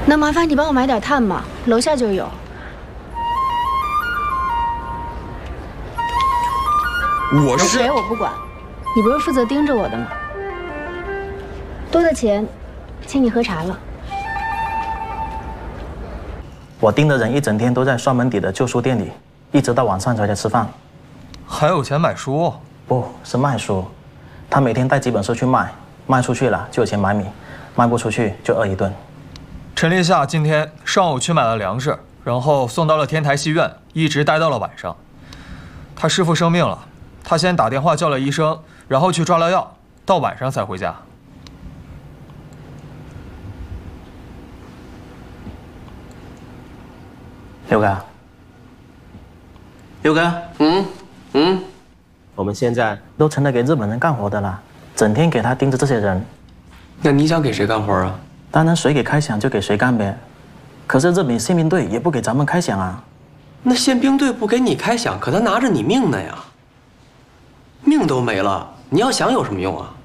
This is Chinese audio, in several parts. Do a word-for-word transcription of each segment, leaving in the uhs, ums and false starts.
那麻烦你帮我买点炭吗？楼下就有。 我是谁我不管，你不是负责盯着我的吗？多的钱，请你喝茶了。 我盯的人一整天都在双门底的旧书店里，一直到晚上才来吃饭。 还有钱买书？ 不是卖书，他每天带几本书去卖，卖出去了就有钱买米，卖不出去就饿一顿。 陈立夏今天上午去买了粮食，然后送到了天台戏院，一直待到了晚上。他师傅生病了，他先打电话叫了医生，然后去抓了药，到晚上才回家。 六哥，六哥， 嗯嗯， 我们现在都成了给日本人干活的了，整天给他盯着这些人。 那你想给谁干活啊？ 当然谁给开饷就给谁干呗。可是日本宪兵队也不给咱们开饷啊。 那宪兵队不给你开饷，可他拿着你命呢呀。命都没了，你要想有什么用啊？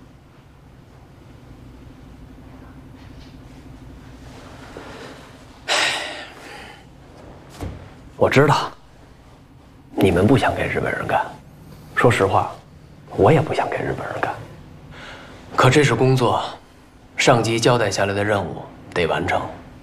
我知道，你们不想给日本人干。说实话，我也不想给日本人干。可这是工作，上级交代下来的任务得完成。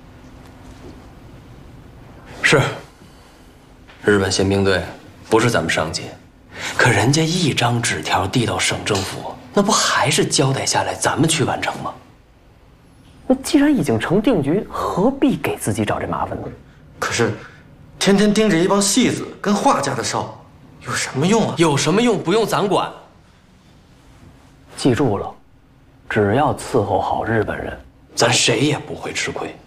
是，日本宪兵队不是咱们上级，可人家一张纸条递到省政府，那不还是交代下来咱们去完成吗？那既然已经成定局，何必给自己找这麻烦呢？ 可是，天天盯着一帮戏子跟画家的烧，有什么用啊？ 有什么用？不用咱管。记住了，只要伺候好日本人，咱谁也不会吃亏。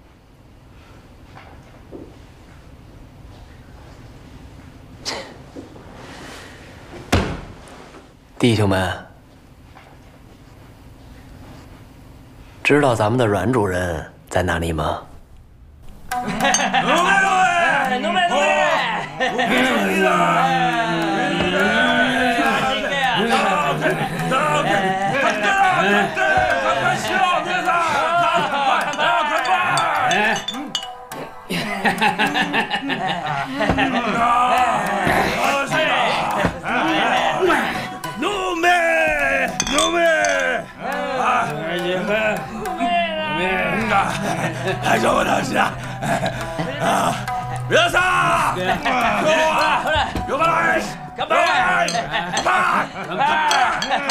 弟兄们，知道咱们的阮主任在哪里吗？ 大丈夫だしな。あ、皆さん、今日は呼ばない。乾杯！乾杯！乾杯！